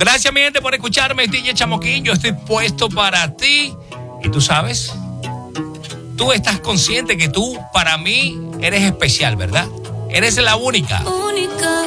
Gracias, mi gente, por escucharme. DJ Chamoquín, yo estoy puesto para ti. Y tú sabes, tú estás consciente que tú, para mí, eres especial, ¿verdad? Eres la única.